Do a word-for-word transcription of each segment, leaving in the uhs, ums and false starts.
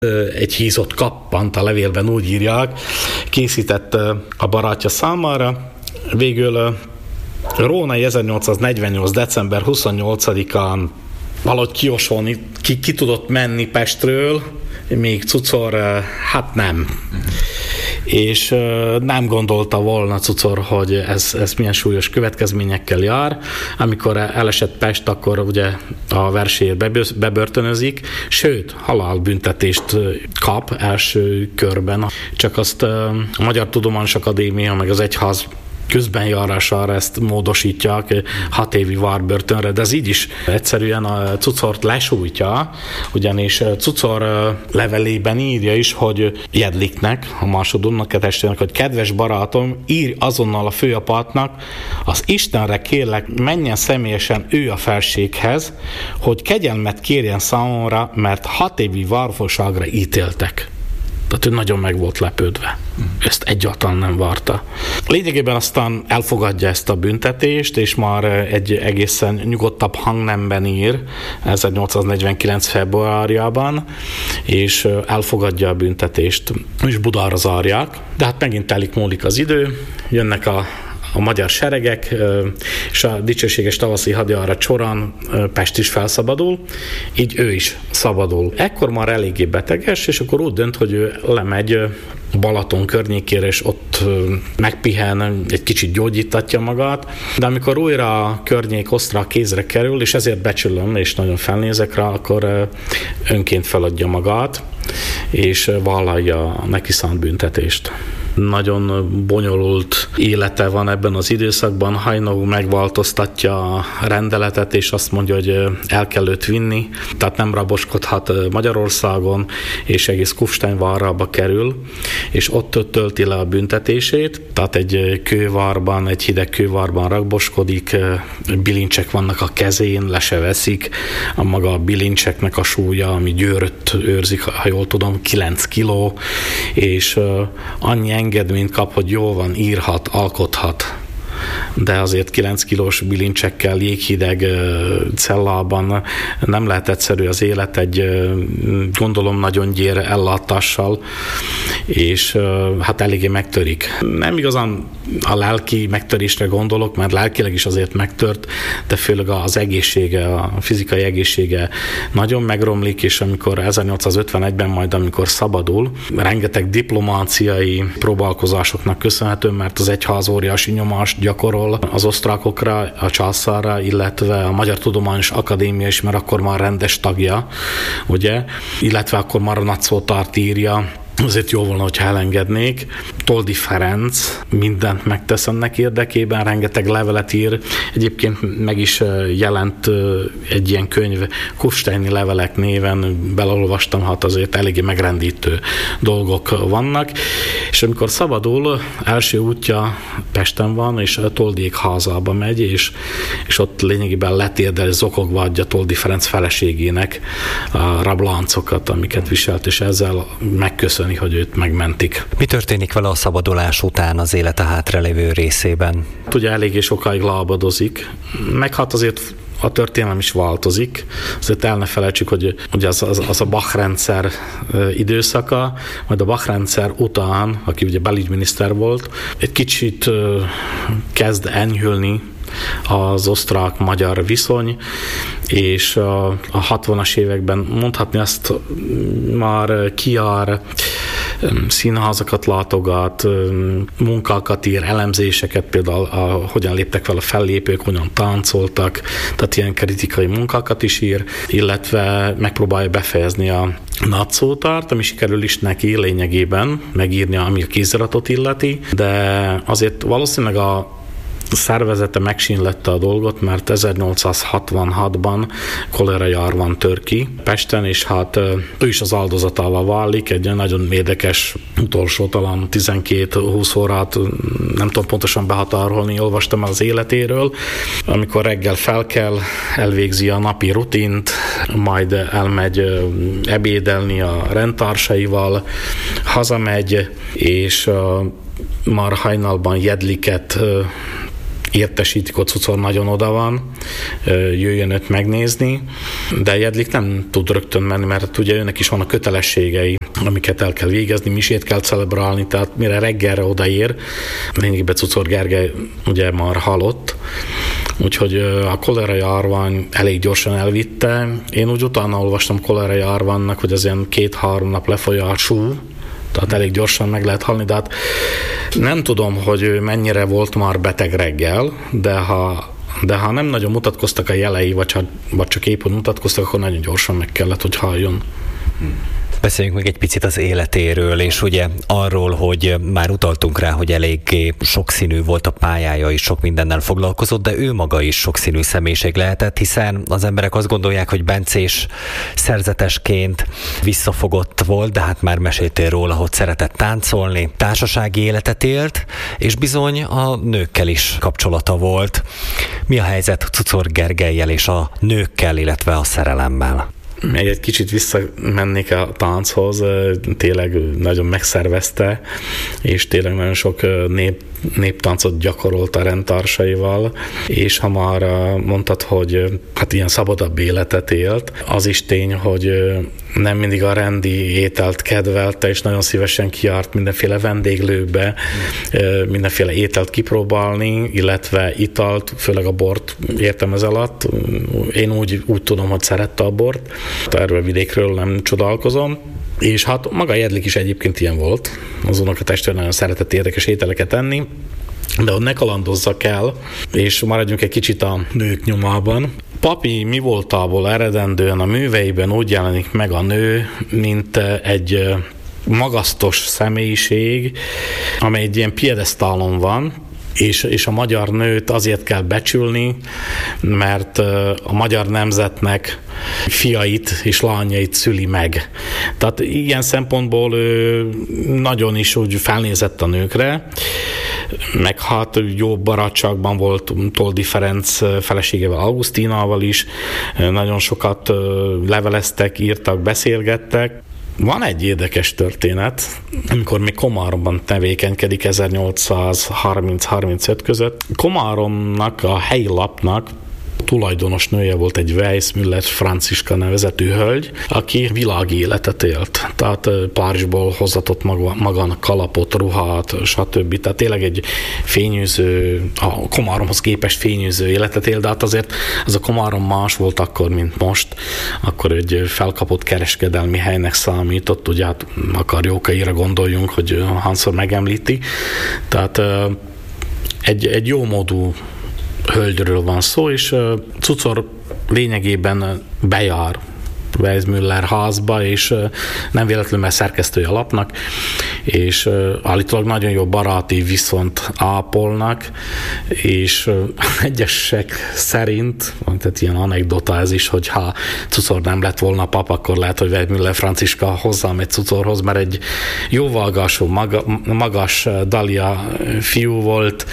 Egy hízott kappant, a levélben úgy írják, készített a barátja számára. Végül Rónai ezernyolcszáznegyvennyolc. december huszonnyolcadikán valahogy kiosolni, ki, ki tudott menni Pestről, még Cucor, hát nem. És nem gondolta volna Cucor, hogy ez, ez milyen súlyos következményekkel jár. Amikor elesett Pest, akkor ugye a verséért bebörtönözik, sőt, halálbüntetést kap első körben. Csak azt a Magyar Tudományos Akadémia meg az egyház közbenjárására ezt módosítják hat évi várbörtönre, de ez így is egyszerűen a Cucort lesújtja, ugyanis Cucor levelében írja is, hogy Jedliknek, a másodonnak, testvének, hogy kedves barátom, írj azonnal a főapátnak, az Istenre kérlek, menjen személyesen ő a felséghez, hogy kegyelmet kérjen számomra, mert hat évi várfogságra ítéltek. Tehát ő nagyon meg volt lepődve. Ezt egyáltalán nem várta. Lényegében aztán elfogadja ezt a büntetést, és már egy egészen nyugodtabb hangnemben ír ezernyolcszáznegyvenkilenc. februárjában, és elfogadja a büntetést. És Budára zárják, de hát megint telik múlik az idő, jönnek a a magyar seregek, és a dicsőséges tavaszi hadjárat során Pest is felszabadul, így ő is szabadul. Ekkor már eléggé beteges, és akkor úgy dönt, hogy ő lemegy Balaton környékére, és ott megpihen, egy kicsit gyógyítatja magát, de amikor újra a környék osztrák kézre kerül, és ezért becsülöm, és nagyon felnézek rá, akkor önként feladja magát, és vállalja a neki szánt büntetést. Nagyon bonyolult élete van ebben az időszakban. Haynau megváltoztatja a rendeletet, és azt mondja, hogy el kell őt vinni, tehát nem raboskodhat Magyarországon, és egész Kufsteinvárrába kerül, és ott tölti le a büntetését, tehát egy kővárban, egy hideg kővárban raboskodik, bilincsek vannak a kezén, le se veszik, a maga a bilincseknek a súlya, ami győrött őrzik, ha jól tudom, kilenc kiló, és annyi engedményt kap, hogy jól van, írhat, alkothat, de azért kilenc kilós bilincsekkel, jéghideg cellában nem lehet egyszerű az élet, egy gondolom nagyon gyér ellátással, és hát eléggé megtörik. Nem igazán a lelki megtörésre gondolok, mert lelkileg is azért megtört, de főleg az egészsége, a fizikai egészsége nagyon megromlik, és amikor ezernyolcszázötvenegyben majd, amikor szabadul, rengeteg diplomáciai próbálkozásoknak köszönhető, mert az egyház óriási nyomást gyakorol az osztrákokra, a császárra, illetve a Magyar Tudományos Akadémia is, mert akkor már rendes tagja, ugye, illetve akkor már a nagyszótárt írja, azért jó volna, hogyha elengednék. Toldy Ferenc mindent megtesz ennek érdekében, rengeteg levelet ír. Egyébként meg is jelent egy ilyen könyv, Kufsteini levelek néven, belolvastam, hát azért eléggé megrendítő dolgok vannak. És amikor szabadul, első útja Pesten van, és Toldyék házába megy, és, és ott lényegében letérdel, zokogva adja Toldy Ferenc feleségének a rabláncokat, amiket viselt, és ezzel megköszöni, hogy őt megmentik. Mi történik vele a szabadulás után az élete hátralévő részében? Ugye eléggé sokáig lábadozik, meg hát azért a történelem is változik. Azért el ne felejtsük, hogy ugye az, az, az a Bach-rendszer időszaka, majd a Bach-rendszer után, aki ugye belügyminiszter volt, egy kicsit kezd enyhülni az osztrák-magyar viszony, és a, a hatvanas években mondhatni azt már kijár, színházakat látogat, munkákat ír, elemzéseket, például a, hogyan léptek fel a fellépők, hogyan táncoltak, tehát ilyen kritikai munkákat is ír, illetve megpróbálja befejezni a nagyszótárt, ami sikerül is neki lényegében megírni, ami a kéziratot illeti, de azért valószínűleg a szervezete megsínlette a dolgot, mert ezernyolcszázhatvanhatban kolera járvány tör ki Pesten, és hát ő is az áldozatává válik, egy nagyon érdekes utolsó, talán tizenkét-húsz órát, nem tudom pontosan behatárolni, olvastam az életéről, amikor reggel fel kell, elvégzi a napi rutint, majd elmegy ebédelni a rendtársaival, hazamegy, és már hajnalban Jedliket értesítik, hogy Cucor nagyon oda van, jöjjön őt megnézni, de Jedlik nem tud rögtön menni, mert ugye őnek is van a kötelességei, amiket el kell végezni, misét kell celebrálni, tehát mire reggelre odaér, lényegében Cucor Gergely ugye már halott, úgyhogy a kolera járvány elég gyorsan elvitte. Én úgy utána olvastam kolera járványnak, hogy az ilyen két-három nap lefolyású, tehát elég gyorsan meg lehet halni, de hát nem tudom, hogy ő mennyire volt már beteg reggel, de ha, de ha nem nagyon mutatkoztak a jelei, vagy, ha, vagy csak épp hogy mutatkoztak, akkor nagyon gyorsan meg kellett, hogy halljon. Beszéljünk még egy picit az életéről, és ugye arról, hogy már utaltunk rá, hogy eléggé sokszínű volt a pályája, és sok mindennel foglalkozott, de ő maga is sokszínű személyiség lehetett, hiszen az emberek azt gondolják, hogy bencés szerzetesként visszafogott volt, de hát már meséltél róla, hogy szeretett táncolni, társasági életet élt, és bizony a nőkkel is kapcsolata volt. Mi a helyzet Cucor Gergellyel és a nőkkel, illetve a szerelemmel? Még egy kicsit visszamennék a tánchoz, tényleg nagyon megszervezte, és tényleg nagyon sok nép, néptáncot gyakorolt a rendtársaival, és ha már mondtad, hogy hát ilyen szabadabb életet élt, az is tény, hogy nem mindig a rendi ételt kedvelte, és nagyon szívesen kijárt mindenféle vendéglőkbe, mindenféle ételt kipróbálni, illetve italt, főleg a bort értem ez alatt. Én úgy, úgy tudom, hogy szerette a bort. Erről vidékről nem csodálkozom. És hát maga Jedlik is egyébként ilyen volt. Az unokatestvér nagyon szeretett érdekes ételeket enni, de hogy ne kalandozzak el, és maradjunk egy kicsit a nők nyomában. Papi mi voltából eredendően a műveiben úgy jelenik meg a nő, mint egy magasztos személyiség, amely egy ilyen piedesztálon van, és, és a magyar nőt azért kell becsülni, mert a magyar nemzetnek fiait és lányait szüli meg. Tehát ilyen szempontból ő nagyon is úgy felnézett a nőkre, meg hát jó barátságban volt Toldy Ferenc feleségével, Augustinával is, nagyon sokat leveleztek, írtak, beszélgettek. Van egy érdekes történet, amikor még Komáromban tevékenykedik ezernyolcszázharminc harmincöt között. Komáromnak, a helyi lapnak tulajdonos nője volt egy Weissmüller Franciska nevezetű hölgy, aki világi életet élt. Tehát Párizsból hozatott maga, magának kalapot, ruhát, stb. Tehát tényleg egy fényűző, a Komáromhoz képest fényűző életet élt, de hát azért ez a Komárom más volt akkor, mint most. Akkor egy felkapott kereskedelmi helynek számított, ugye hát akár Jókaira gondoljunk, hogy hányszor megemlíti. Tehát egy, egy jó módú hölgyről van szó, és uh, Cucor lényegében bejár Weissmüller házba, és uh, nem véletlenül, mert szerkesztője a lapnak, és uh, állítólag nagyon jó baráti viszont ápolnak, és uh, egyesek szerint, tehát ilyen anekdota ez is, hogy ha Cucor nem lett volna pap, akkor lehet, hogy Weissmüller Franciska hozzámegy Cucorhoz, mert egy jóvalgású, maga, magas Dalia fiú volt,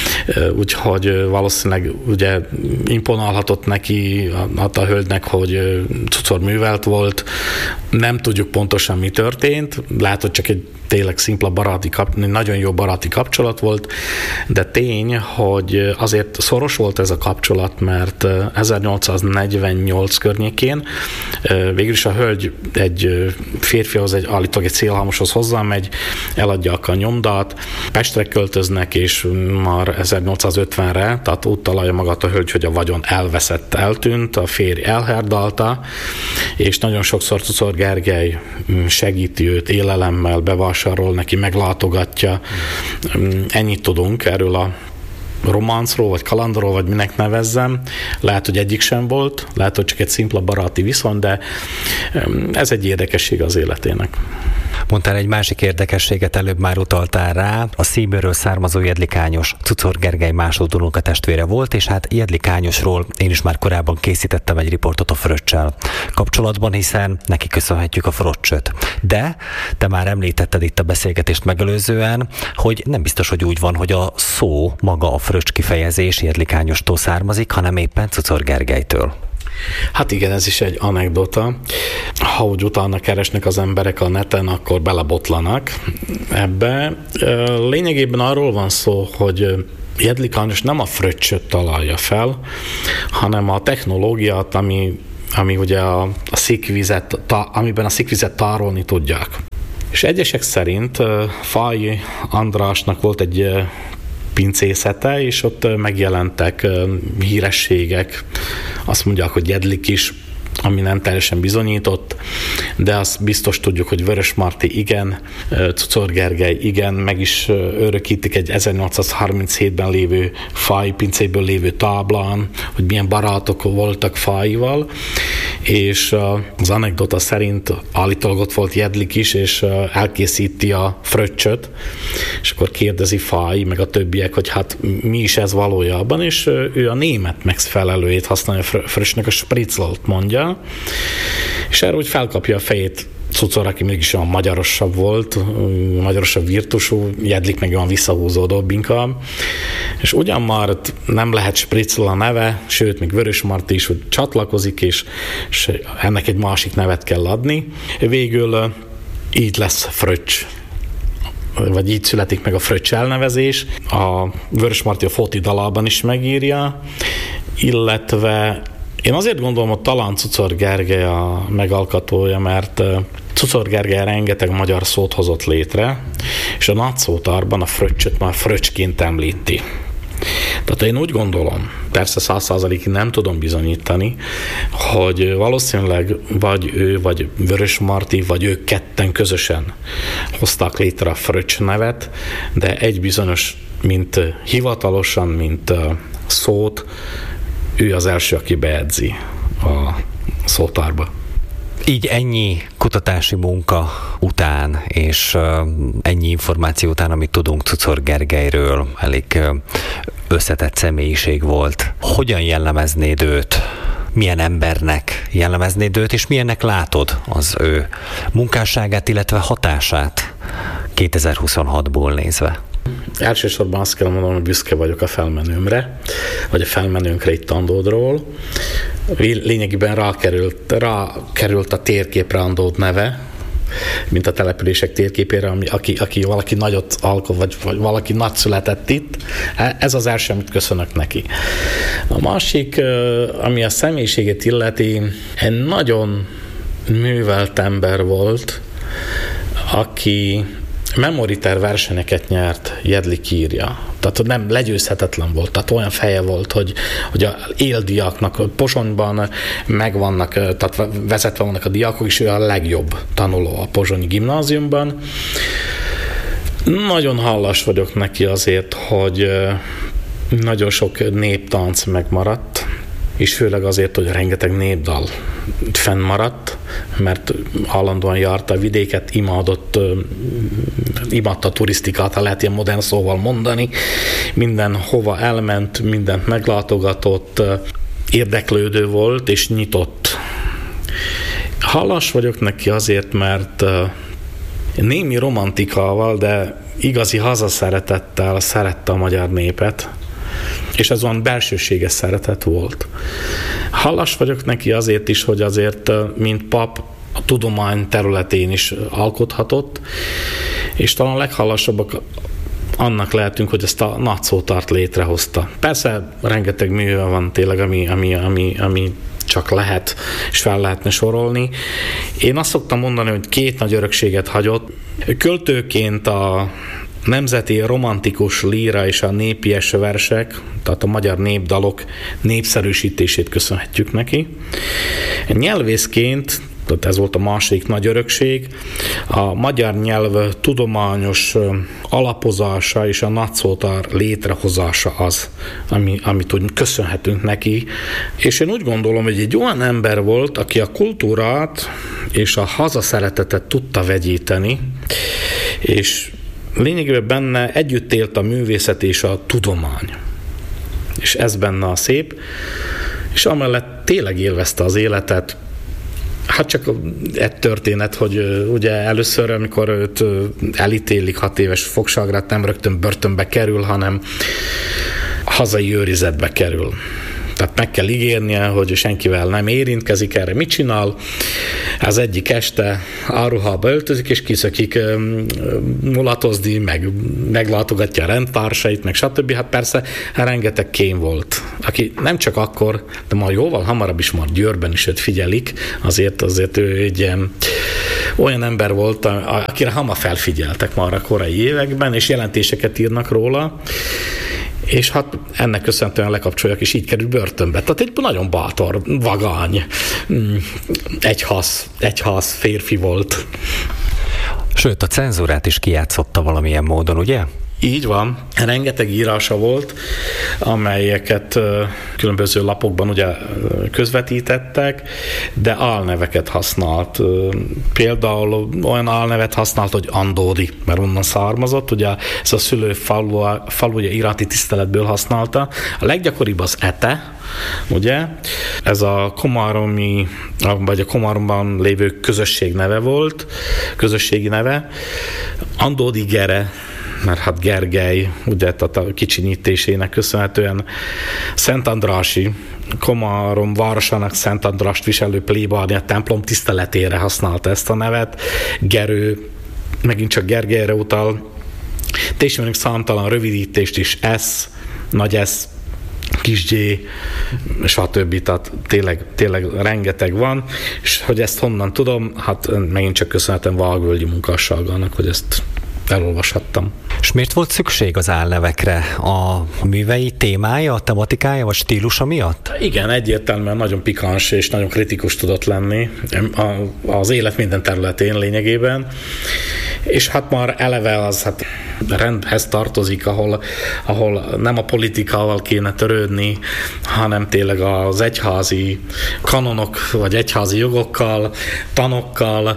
úgyhogy valószínűleg ugye imponálhatott neki a, a hölgynek, hogy Cucor művelt volt. Nem tudjuk pontosan, mi történt. Lehet, hogy csak egy tényleg szimpla baráti, nagyon jó baráti kapcsolat volt, de tény, hogy azért szoros volt ez a kapcsolat, mert ezernyolcszáznegyvennyolc környékén végül is a hölgy egy férfihoz, egy állítólag egy szélhámoshoz hozzámegy, eladják a nyomdát, Pestre költöznek, és már ezernyolcszázötvenre, tehát úgy találja magát a hölgy, hogy a vagyon elveszett, eltűnt, a férj elherdalta, és nagyon sokszor Cucor Gergely segíti őt élelemmel, bevásárol neki, meglátogatja. Ennyit tudunk erről a románcról, vagy kalandról, vagy minek nevezzem. Lehet, hogy egyik sem volt, lehet, hogy csak egy szimpla baráti viszony, de ez egy érdekesség az életének. Mondtál egy másik érdekességet, előbb már utaltál rá, a színbőről származó Jedlik Ányos Cucor Gergely második unokatestvére volt, és hát Jedlik Ányosról én is már korábban készítettem egy riportot a Fröccsel kapcsolatban, hiszen neki köszönhetjük a Fröccsöt. De te már említetted itt a beszélgetést megelőzően, hogy nem biztos, hogy úgy van, hogy a szó, maga a Fröccs kifejezés Jedlik Ányostól származik, hanem éppen Cucor Gergelytől. Hát igen, ez is egy anekdota. Ha úgy utána keresnek az emberek a neten, akkor belebotlanak ebbe. Lényegében arról van szó, hogy Jedlik János nem a fröccsöt találja fel, hanem a technológiát, ami, ami ugye a, a szikvizet, ta, amiben a szikvizet tárolni tudják. És egyesek szerint Fáy Andrásnak volt egy pincészete, és ott megjelentek hírességek. Azt mondják, hogy Jedlik is, ami nem teljesen bizonyított, de azt biztos tudjuk, hogy Vörösmarty igen, Czuczor Gergely igen, meg is örökítik egy ezernyolcszázharminchétben lévő Fáy pincéből lévő táblán, hogy milyen barátok voltak Fáyval, és az anekdota szerint állítólag ott volt Jedlik is, és elkészíti a fröccsöt, és akkor kérdezi Fáy, meg a többiek, hogy hát mi is ez valójában, és ő a német megfelelőjét használja a fröccsnek, a spritzlolt mondja, és erről úgy felkapja a fejét Czuczor, aki mégis olyan magyarosabb volt, magyarosabb virtusú, Jedlik meg olyan visszahúzódóbb inkább, és ugyan már nem lehet Spritzl a neve, sőt, még Vörösmarty is hogy csatlakozik, és, és ennek egy másik nevet kell adni. Végül így lesz Fröccs, vagy így születik meg a Fröccs elnevezés. A Vörösmarty a Foti dalában is megírja, illetve én azért gondolom, hogy talán Czuczor Gergely a megalkatója, mert Czuczor Gergely rengeteg magyar szót hozott létre, és a nagyszótárban a fröccsöt már fröccsként említi. Tehát én úgy gondolom, persze száz százalékig nem tudom bizonyítani, hogy valószínűleg vagy ő, vagy Vörösmarty, vagy ők ketten közösen hozták létre a Fröccs nevet, de egy bizonyos, mint hivatalosan, mint szót, ő az első, aki beedzi a szótárba. Így ennyi kutatási munka után, és ennyi információ után, amit tudunk Czuczor Gergelyről, elég összetett személyiség volt. Hogyan jellemeznéd őt? Milyen embernek jellemeznéd őt, és milyennek látod az ő munkásságát, illetve hatását kétezer-huszonhatból nézve? Elsősorban azt kell mondanom, hogy büszke vagyok a felmenőmre, vagy a felmenőnkre itt Andódról. Lényegében rákerült, rákerült a térképre Andód neve, mint a települések térképére, ami, aki, aki valaki nagyot alkot, vagy, vagy valaki nagy született itt. Ez az első, amit köszönök neki. A másik, ami a személyiségét illeti, egy nagyon művelt ember volt, aki memoriter versenyeket nyert, Jedlik írja. Tehát nem legyőzhetetlen volt, tehát olyan feje volt, hogy, hogy a éldiáknak Pozsonyban megvannak, tehát vezetve vannak a diákok, és ő a legjobb tanuló a pozsonyi gimnáziumban. Nagyon hálás vagyok neki azért, hogy nagyon sok néptánc megmaradt, és főleg azért, hogy rengeteg népdal fennmaradt, mert állandóan járta a vidéket, imádott, imádta a turisztikát, ha lehet ilyen modern szóval mondani, minden hova elment, mindent meglátogatott, érdeklődő volt és nyitott. Hálás vagyok neki azért, mert némi romantikával, de igazi hazaszeretettel szerette a magyar népet, és ez olyan belsőséges szeretet volt. Hálás vagyok neki azért is, hogy azért, mint pap, a tudomány területén is alkothatott, és talán leghálásabbak annak lehetünk, hogy ezt a nagyszótárt létrehozta. Persze rengeteg műve van tényleg, ami, ami, ami, ami csak lehet, és fel lehetne sorolni. Én azt szoktam mondani, hogy két nagy örökséget hagyott. Költőként a nemzeti romantikus líra és a népies versek, tehát a magyar népdalok népszerűsítését köszönhetjük neki. Nyelvészként, tehát ez volt a második nagy örökség, a magyar nyelv tudományos alapozása és a nagyszótár létrehozása az, ami, amit úgy köszönhetünk neki. És én úgy gondolom, hogy egy olyan ember volt, aki a kultúrát és a hazaszeretetet tudta vegyíteni, és lényegében benne együtt élt a művészet és a tudomány. És ez benne a szép. És amellett tényleg élvezte az életet. Hát csak egy történet, hogy ugye először, amikor őt elítélik hat éves fogságra, nem rögtön börtönbe kerül, hanem hazai őrizetbe kerül. Tehát meg kell ígérnie, hogy senkivel nem érintkezik, erre mit csinál. Az egyik este áruhába öltözik, és kiszökik mulatozni, meg meglátogatja a rendtársait, meg stb. Hát persze rengeteg kém volt, aki nem csak akkor, de már jóval hamarabb is már Győrben is őt figyelik, azért, azért ő egy ilyen, olyan ember volt, akire hamar felfigyeltek már a korai években, és jelentéseket írnak róla, és hát ennek köszönhetően lekapcsolják, és így kerül börtönbe. Tehát egy nagyon bátor, vagány, egyház, egyház férfi volt. Sőt, a cenzúrát is kijátszotta valamilyen módon, ugye? Így van. Rengeteg írása volt, amelyeket különböző lapokban ugye közvetítettek, de álneveket használt. Például olyan álnevet használt, hogy Andódi, mert onnan származott, ugye ez a szülő falu, faluja iránti tiszteletből használta. A leggyakoribb az Ete, ugye? Ez a komáromi, vagy a Komáromban lévő közösség neve volt, közösségi neve. Andódi Gere, mert hát Gergely, ugye, tehát a kicsinyítésének köszönhetően Szent Andrássy, Komárom városának Szent Andrást viselő plébánia a templom tiszteletére használta ezt a nevet. Gerő, megint csak Gergelyre utal. De ismerünk számtalan rövidítést is, S, nagy S, kis G, stb. Tehát tényleg, tényleg rengeteg van, és hogy ezt honnan tudom, hát megint csak köszönhetem Vágvölgyi munkásságának, hogy ezt elolvashattam. És miért volt szükség az álnevekre? A művei témája, a tematikája, vagy stílusa miatt? Igen, egyértelműen nagyon pikáns és nagyon kritikus tudott lenni az élet minden területén lényegében. És hát már eleve az hát rendhez tartozik, ahol, ahol nem a politikával kéne törődni, hanem tényleg az egyházi kanonok, vagy egyházi jogokkal, tanokkal,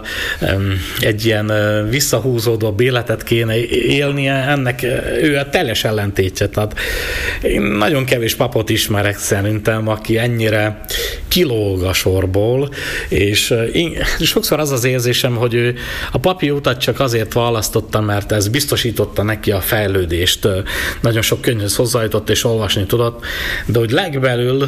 egy ilyen visszahúzódó életet kéne élnie, ennek ő a teljes ellentétje. Tehát én nagyon kevés papot ismerek szerintem, aki ennyire kilóg a sorból, és én, sokszor az az érzésem, hogy ő a papi utat csak azért választotta, mert ez biztosította neki a fejlődést. Nagyon sok könyvhöz hozzájutott és olvasni tudott, de hogy legbelül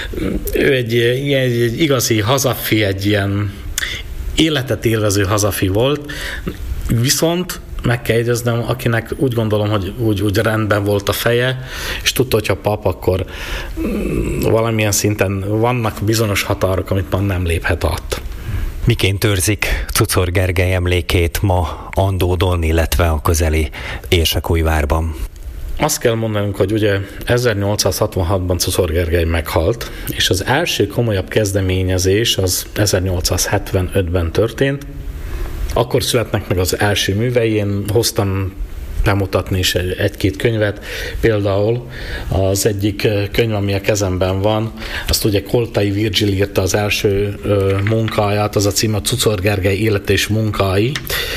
ő egy, egy, egy igazi hazafi, egy ilyen életet élvező hazafi volt, viszont meg kell jegyeznem, akinek úgy gondolom, hogy úgy, úgy rendben volt a feje, és tudta, hogy a pap, akkor valamilyen szinten vannak bizonyos határok, amit már nem léphet át. Miként őrzik Czuczor Gergely emlékét ma Andódon, illetve a közeli Érsekújvárban? Azt kell mondanunk, hogy ugye ezernyolcszázhatvanhatban Czuczor Gergely meghalt, és az első komolyabb kezdeményezés az ezernyolcszázhetvenötben történt. Akkor születnek meg az első művei, én hoztam bemutatni is egy-két könyvet. Például az egyik könyv, ami a kezemben van, azt ugye Koltai Virgil írta az első munkáját, az a címe Czuczor Gergely élet és munkái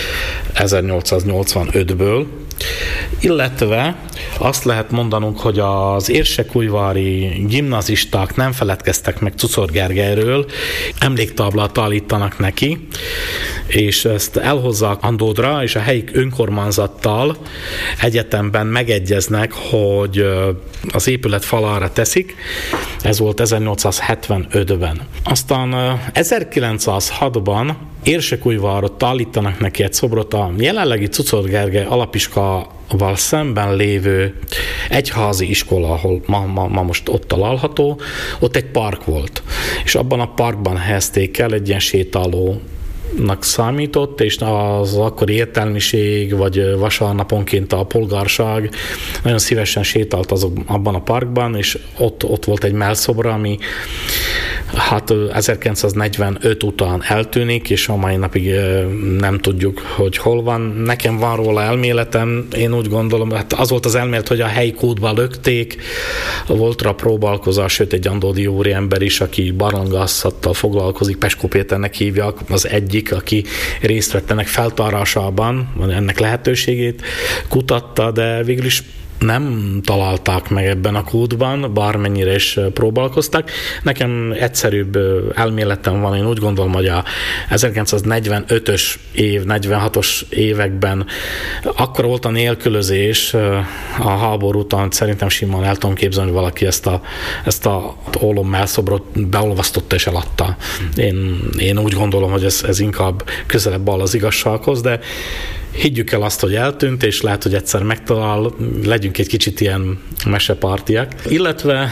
ezernyolcszáznyolcvanötből, illetve azt lehet mondanunk, hogy az érsekújvári gimnazisták nem feledkeztek meg Czuczor Gergelyről, emléktáblát állítanak neki, és ezt elhozzák Andódra, és a helyi önkormányzattal egyetemben megegyeznek, hogy az épület falára teszik. Ez volt ezernyolcszázhetvenötben. Aztán ezerkilencszázhatban Érsekújvárot állítanak neki egy szobrot a jelenlegi Czuczor Gergely alapiskolával szemben lévő egyházi iskola, ahol ma, ma, ma most ott található, ott egy park volt. És abban a parkban helyezték el, egy ilyen sétáló számított, és az akkori értelmiség, vagy vasárnaponként a polgárság nagyon szívesen sétált azok, abban a parkban, és ott, ott volt egy mellszobra, ami hát ezerkilencszáznegyvenöt után eltűnik, és a mai napig nem tudjuk, hogy hol van. Nekem van róla elméletem, én úgy gondolom, hát az volt az elmélet, hogy a helyi kódba lökték, volt rá próbálkozás, sőt egy andódi úriember is, aki barlangászattal foglalkozik, Peskó Péternek hívják, az egyik, aki részt vett ennek feltárásában, ennek lehetőségét kutatta, de végül is nem találták meg ebben a kódban, bármennyire is próbálkoztak. Nekem egyszerűbb elméletem van, én úgy gondolom, hogy a ezerkilencszáznegyvenötös év, negyvenhatos években akkor volt a nélkülözés a háború után, szerintem simán el tudom képzelni, hogy valaki ezt a, ezt a ólom mellszobrot beolvasztotta és eladta. Én, én úgy gondolom, hogy ez, ez inkább közelebb áll az igazsághoz, de higgyük el azt, hogy eltűnt, és lehet, hogy egyszer megtalál, legyünk egy kicsit ilyen mesepártiak. Illetve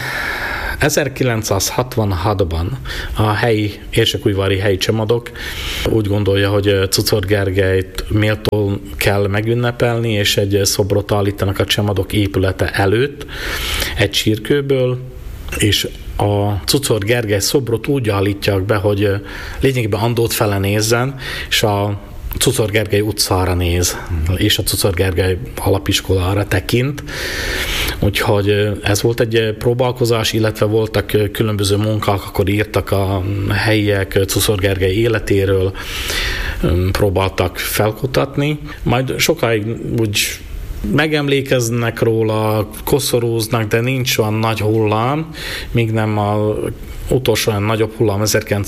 ezerkilencszázhatvanhatban a helyi, érsekújvári helyi csemadok úgy gondolja, hogy Czuczor Gergelyt méltó kell megünnepelni, és egy szobrot állítanak a csemadok épülete előtt, egy sírkőből, és a Czuczor Gergely szobrot úgy állítják be, hogy lényegében Andót fele nézzen, és a Czuczor Gergely utcára néz, és a Czuczor Gergely alapiskolára tekint. Úgyhogy ez volt egy próbálkozás, illetve voltak különböző munkák, akkor írtak a helyiek Czuczor Gergely életéről, próbáltak felkutatni. Majd sokáig úgy megemlékeznek róla, koszorúznak, de nincs olyan nagy hullám, míg nem a utolsó olyan nagyobb hullám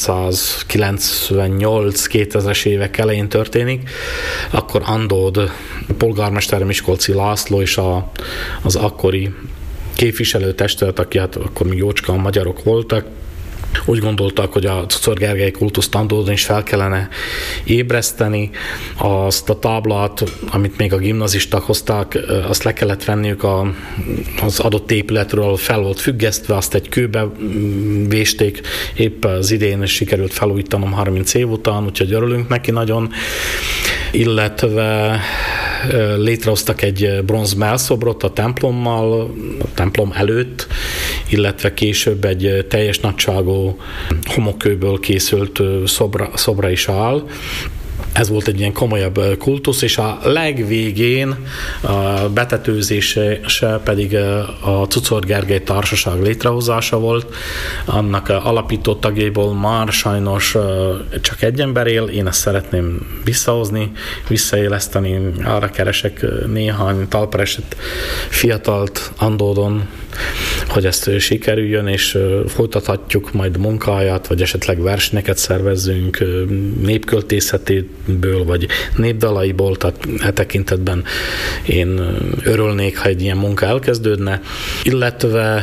ezerkilencszázkilencvennyolc kétezres évek elején történik, akkor Andód polgármester Miskolci László és a, az akkori képviselőtestület, aki hát akkor még jócskán magyarok voltak, úgy gondoltak, hogy a Czuczor Gergely kultuszt Andódon is fel kellene ébreszteni. Azt a táblát, amit még a gimnazisták hozták, azt le kellett venniük a, az adott épületről, fel volt függesztve, azt egy kőbe vésték. Épp az idén sikerült felújítanom harminc év után, úgyhogy örülünk neki nagyon. Illetve létrehoztak egy bronz mellszobrot a templommal, a templom előtt, illetve később egy teljes nagyságú homokkőből készült szobra, szobra is áll. Ez volt egy ilyen komolyabb kultusz, és a legvégén a betetőzése pedig a Czuczor Gergely Társaság létrehozása volt. Annak alapító tagjaiból már sajnos csak egy ember él, én ezt szeretném visszahozni, visszaéleszteni, arra keresek néhány talperesett fiatalt Andódon, hogy ezt sikerüljön, és folytathatjuk majd munkáját, vagy esetleg versenyeket szervezzünk népköltészetéből, vagy népdalaiból, tehát e tekintetben én örülnék, ha egy ilyen munka elkezdődne, illetve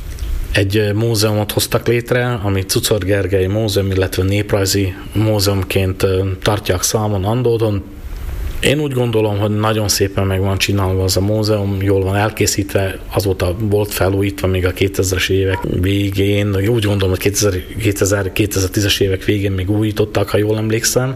egy múzeumot hoztak létre, ami Czuczor Gergely Múzeum, illetve Néprajzi Múzeumként tartják számon Andódon. Én úgy gondolom, hogy nagyon szépen meg van csinálva az a múzeum, jól van elkészítve, azóta volt felújítva még a kétezres évek végén, úgy gondolom, hogy kétezer-tízes évek végén még újították, ha jól emlékszem,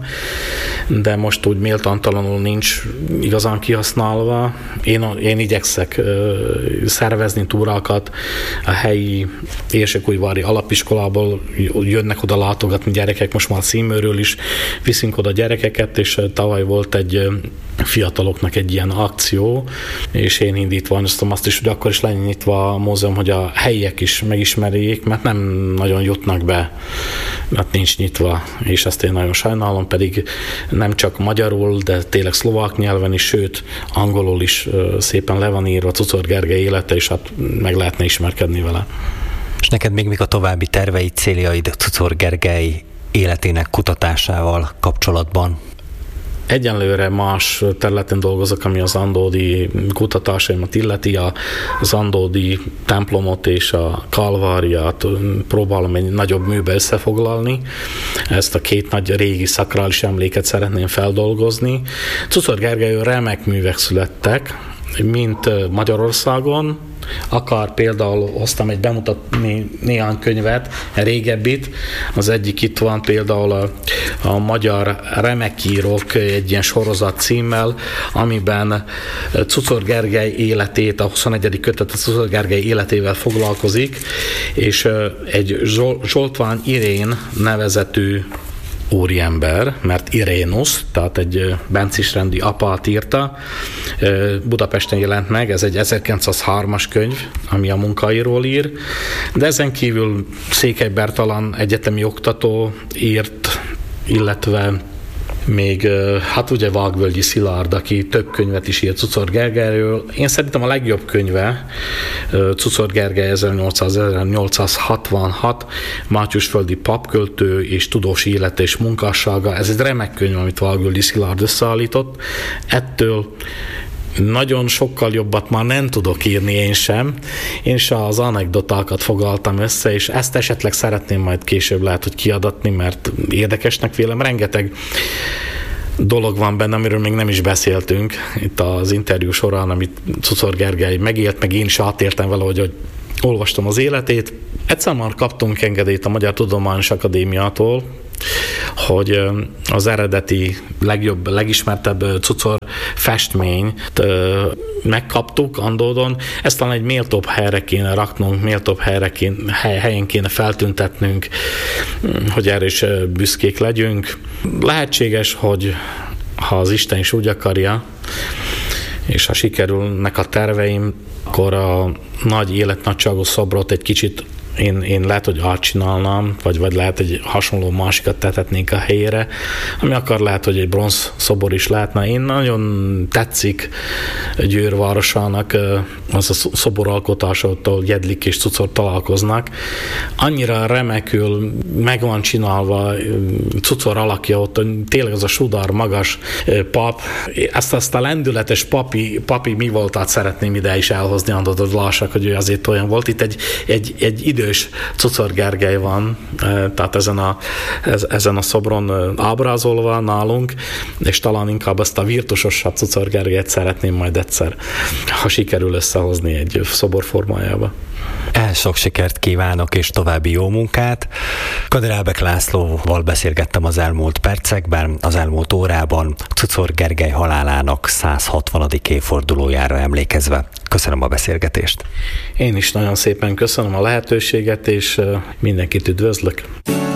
de most úgy méltántalanul nincs igazán kihasználva. Én, én igyekszek szervezni túrákat, a helyi érsekújvári alapiskolából jönnek oda látogatni gyerekek, most már Színmőről is viszünk oda gyerekeket, és tavaly volt egy fiataloknak egy ilyen akció, és én indítványoztam azt is, hogy akkor is legyen nyitva a múzeum, hogy a helyiek is megismerjék, mert nem nagyon jutnak be, mert nincs nyitva, és ezt én nagyon sajnálom, pedig nem csak magyarul, de tényleg szlovák nyelven is, sőt, angolul is szépen le van írva Czuczor Gergely élete, és hát meg lehetne ismerkedni vele. És neked még mik a további terveid, céljaid Czuczor Gergely életének kutatásával kapcsolatban? Egyenlőre más területen dolgozok, ami az andódi kutatásaimat illeti, az andódi templomot és a Kalváriát próbálom egy nagyobb műbe összefoglalni. Ezt a két nagy régi szakrális emléket szeretném feldolgozni. Czuczor Gergelyről remek művek születtek, mint Magyarországon, akár például hoztam egy bemutatni néhány könyvet, régebbit, az egyik itt van például a, a Magyar Remekírók egy ilyen sorozat címmel, amiben Czuczor Gergely életét, a huszonegyedik kötet a Czuczor Gergely életével foglalkozik, és egy Zsoltvány Irén nevezetű úriember, mert Irénusz, tehát egy bencisrendi apát írta, Budapesten jelent meg, ez egy ezerkilencszázhármas könyv, ami a munkáiról ír, de ezen kívül Székely Bertalan egyetemi oktató írt, illetve még hát ugye Vágvölgyi Szilárd, aki több könyvet is írt Czuczor Gergelyről. Én szerintem a legjobb könyve Czuczor Gergely ezernyolcszáz-ezernyolcszázhatvanhat, Mátyusföldi papköltő és tudós élete és munkássága. Ez egy remek könyv, amit Vágvölgyi Szilárd összeállított. Ettől nagyon sokkal jobbat már nem tudok írni én sem. Én is az anekdotákat foglaltam össze, és ezt esetleg szeretném majd később lehet, hogy kiadatni, mert érdekesnek vélem. Rengeteg dolog van benne, amiről még nem is beszéltünk itt az interjú során, amit Czuczor Gergely megélt, meg én is átéltem valahogy, hogy olvastam az életét. Egyszer már kaptunk engedélyt a Magyar Tudományos Akadémiától, hogy az eredeti, legjobb, legismertebb Czuczor festményt megkaptuk Andódon. Ezt talán egy méltóbb helyre kéne raknunk, méltóbb helyre kéne, hely, helyen kéne feltüntetnünk, hogy erre is büszkék legyünk. Lehetséges, hogy ha az Isten is úgy akarja, és ha sikerülnek a terveim, akkor a nagy életnagyságú szobrot egy kicsit Én, én lehet, hogy átcsinálnám, vagy, vagy lehet, hogy hasonló másikat tetetnénk a helyére, ami akar lehet, hogy egy bronz szobor is lehetne. Én nagyon tetszik Győr városának az a szoboralkotásottól Jedlik és Czuczor találkoznak. Annyira remekül meg van csinálva Czuczor alakja ott, tényleg az a sudár, magas pap. Ezt, ezt a lendületes papi, papi mi voltát szeretném ide is elhozni, andod, lássak, hogy ő azért olyan volt. Itt egy, egy, egy idő Czuczor Gergely van, tehát ezen a, ezen a szobron ábrázolva nálunk, és talán inkább ezt a virtusosabb Czuczor Gergelyt szeretném majd egyszer, ha sikerül összehozni egy szobor formájába. El sok sikert kívánok, és további jó munkát. Kaderábek Lászlóval beszélgettem az elmúlt percekben, az elmúlt órában Czuczor Gergely halálának száz hatvanadik évfordulójára emlékezve. Köszönöm a beszélgetést. Én is nagyon szépen köszönöm a lehetőséget, és mindenkit üdvözlök.